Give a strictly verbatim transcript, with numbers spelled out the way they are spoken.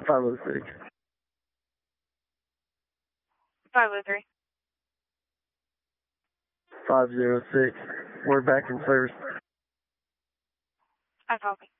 five oh six. five oh three. five oh six. We're back in service. I copy.